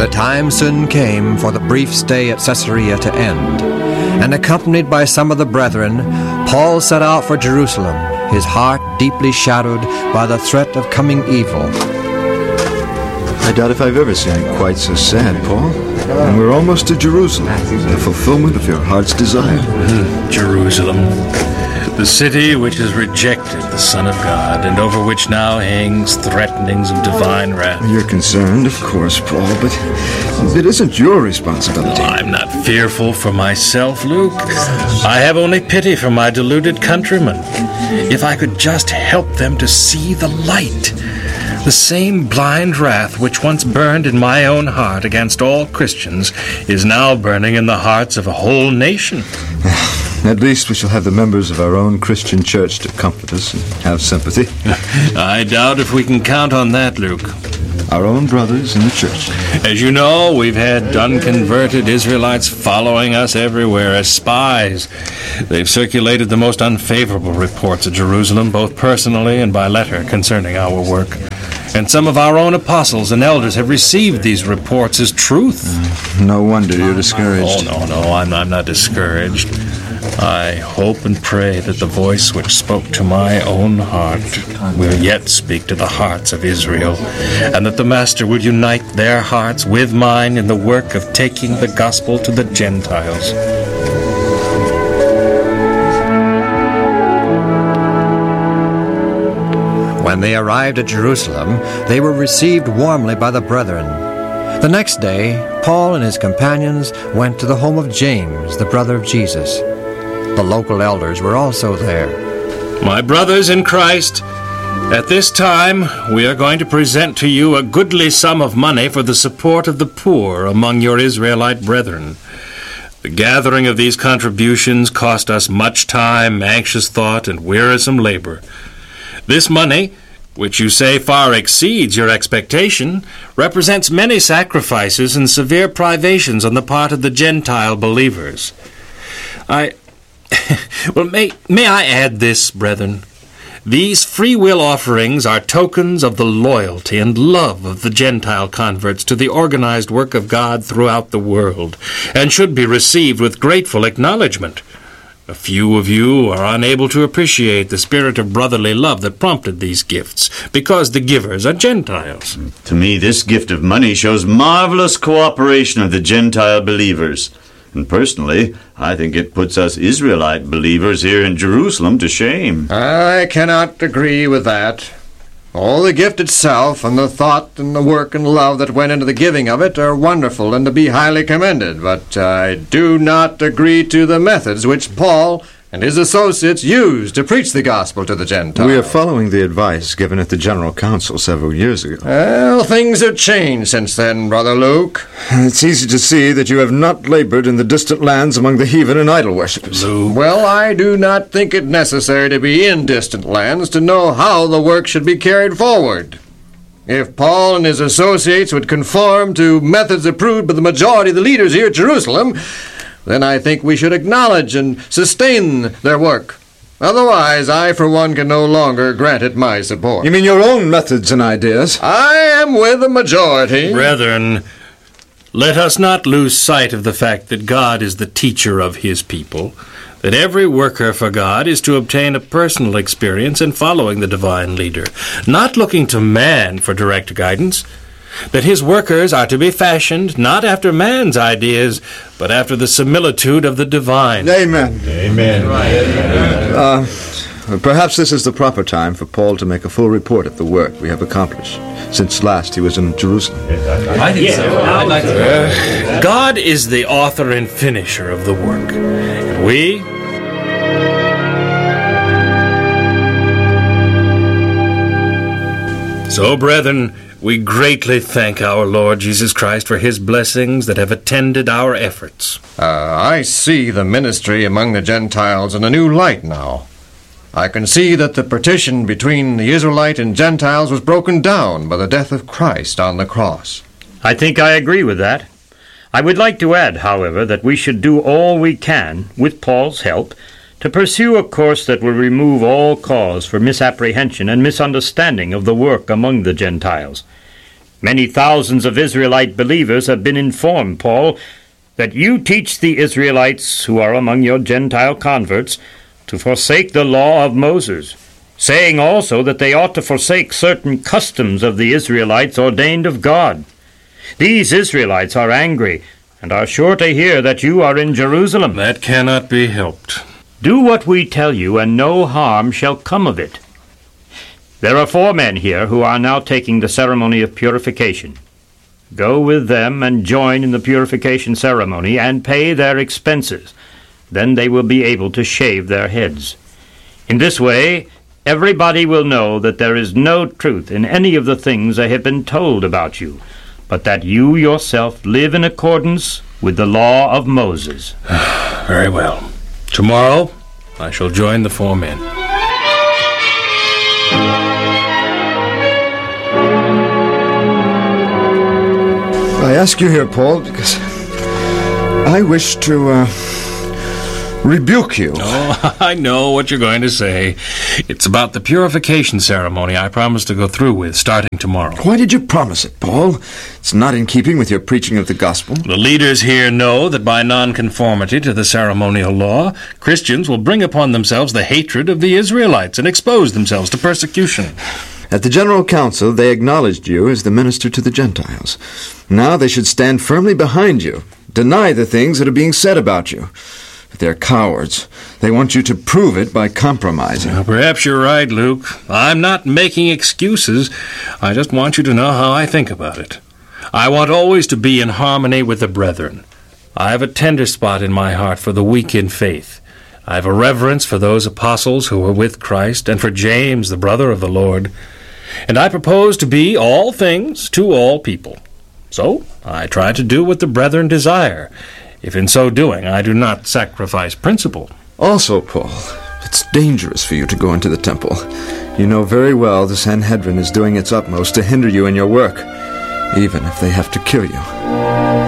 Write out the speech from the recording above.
The time soon came for the brief stay at Caesarea to end, and accompanied by some of the brethren, Paul set out for Jerusalem, his heart deeply shadowed by the threat of coming evil. I doubt if I've ever seen it quite so sad, Paul. And we're almost to Jerusalem, the fulfillment of your heart's desire. Jerusalem, the city which has rejected the Son of God, and over which now hangs threatenings of divine wrath. You're concerned, of course, Paul, but it isn't your responsibility. I'm not fearful for myself, Luke. I have only pity for my deluded countrymen. If I could just help them to see the light. The same blind wrath which once burned in my own heart against all Christians is now burning in the hearts of a whole nation. At least we shall have the members of our own Christian church to comfort us and have sympathy. I doubt if we can count on that, Luke. Our own brothers in the church. As you know, we've had unconverted Israelites following us everywhere as spies. They've circulated the most unfavorable reports of Jerusalem, both personally and by letter, concerning our work. And some of our own apostles and elders have received these reports as truth. No wonder you're discouraged. Oh, no, I'm not discouraged. I hope and pray that the voice which spoke to my own heart will yet speak to the hearts of Israel, and that the Master will unite their hearts with mine in the work of taking the gospel to the Gentiles. When they arrived at Jerusalem, they were received warmly by the brethren. The next day, Paul and his companions went to the home of James, the brother of Jesus. The local elders were also there. My brothers in Christ, at this time we are going to present to you a goodly sum of money for the support of the poor among your Israelite brethren. The gathering of these contributions cost us much time, anxious thought, and wearisome labor. This money, which you say far exceeds your expectation, represents many sacrifices and severe privations on the part of the Gentile believers. May I add this, brethren? These free will offerings are tokens of the loyalty and love of the Gentile converts to the organized work of God throughout the world, and should be received with grateful acknowledgement. A few of you are unable to appreciate the spirit of brotherly love that prompted these gifts, because the givers are Gentiles. To me, this gift of money shows marvelous cooperation of the Gentile believers. And personally, I think it puts us Israelite believers here in Jerusalem to shame. I cannot agree with that. All the gift itself and the thought and the work and love that went into the giving of it are wonderful and to be highly commended, but I do not agree to the methods which Paul and his associates used to preach the gospel to the Gentiles. We are following the advice given at the General Council several years ago. Well, things have changed since then, Brother Luke. It's easy to see that you have not labored in the distant lands among the heathen and idol worshippers. Well, I do not think it necessary to be in distant lands to know how the work should be carried forward. If Paul and his associates would conform to methods approved by the majority of the leaders here at Jerusalem, then I think we should acknowledge and sustain their work. Otherwise, I, for one, can no longer grant it my support. You mean your own methods and ideas? I am with the majority. Brethren, let us not lose sight of the fact that God is the teacher of his people, that every worker for God is to obtain a personal experience in following the divine leader, not looking to man for direct guidance, that his workers are to be fashioned not after man's ideas, but after the similitude of the divine. Amen. Amen. Perhaps this is the proper time for Paul to make a full report of the work we have accomplished since last he was in Jerusalem. I think so. I'd like to. God is the author and finisher of the work. And we... So, brethren, we greatly thank our Lord Jesus Christ for his blessings that have attended our efforts. I see the ministry among the Gentiles in a new light now. I can see that the partition between the Israelite and Gentiles was broken down by the death of Christ on the cross. I think I agree with that. I would like to add, however, that we should do all we can, with Paul's help, to pursue a course that will remove all cause for misapprehension and misunderstanding of the work among the Gentiles. Many thousands of Israelite believers have been informed, Paul, that you teach the Israelites who are among your Gentile converts to forsake the law of Moses, saying also that they ought to forsake certain customs of the Israelites ordained of God. These Israelites are angry and are sure to hear that you are in Jerusalem. That cannot be helped. Do what we tell you, and no harm shall come of it. There are 4 men here who are now taking the ceremony of purification. Go with them and join in the purification ceremony and pay their expenses. Then they will be able to shave their heads. In this way, everybody will know that there is no truth in any of the things they have been told about you, but that you yourself live in accordance with the law of Moses. Very well. Tomorrow, I shall join the 4 men. I ask you here, Paul, because I wish to rebuke you. Oh, I know what you're going to say. It's about the purification ceremony I promised to go through with starting tomorrow. Why did you promise it, Paul? It's not in keeping with your preaching of the gospel. The leaders here know that by nonconformity to the ceremonial law, Christians will bring upon themselves the hatred of the Israelites and expose themselves to persecution. At the General Council, they acknowledged you as the minister to the Gentiles. Now they should stand firmly behind you, deny the things that are being said about you. But they're cowards. They want you to prove it by compromising. Well, perhaps you're right, Luke. I'm not making excuses. I just want you to know how I think about it. I want always to be in harmony with the brethren. I have a tender spot in my heart for the weak in faith. I have a reverence for those apostles who were with Christ, and for James, the brother of the Lord. And I propose to be all things to all people. So I try to do what the brethren desire, if in so doing I do not sacrifice principle. Also, Paul, it's dangerous for you to go into the temple. You know very well the Sanhedrin is doing its utmost to hinder you in your work, even if they have to kill you.